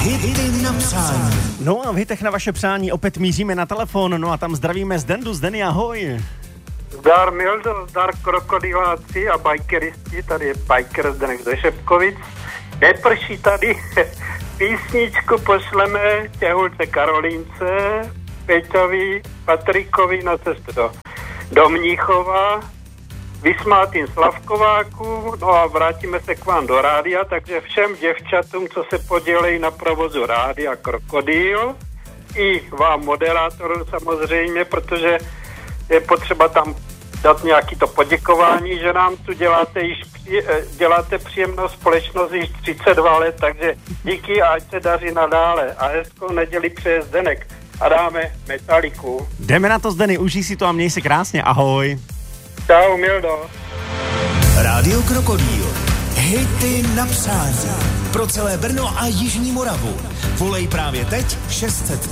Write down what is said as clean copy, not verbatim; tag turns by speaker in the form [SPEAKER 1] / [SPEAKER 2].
[SPEAKER 1] Hity na přání.
[SPEAKER 2] No a v hitech na vaše přání opět míříme na telefon, no a tam zdravíme Zdendu. Zdeny, ahoj.
[SPEAKER 3] Zdar Mildo, zdar krokodiláci a bajkeristi, tady je bajker Zdenek ze Šepkovic. Neprší tady, písničku pošleme těhulce Karolínce, Peťovi, Patrikovi na cestu do Mníchova, vysmátým Slavkováku, no a vrátíme se k vám do rádia, takže všem děvčatům, co se podělejí na provozu rádia Krokodýl, i vám moderátorům samozřejmě, protože je potřeba tam dát nějaký to poděkování, že nám tu děláte příjemnou společnost již 32 let, takže díky a ať se daří nadále a hezkou neděli přeje Zdenek a dáme Metaliku.
[SPEAKER 2] Jdeme na to, Zdeny, užij si to a měj se krásně, ahoj.
[SPEAKER 3] Čau, Mildo.
[SPEAKER 1] Rádio Krokodýl. Hity na přání. Pro celé Brno a Jižní Moravu. Volej právě teď 600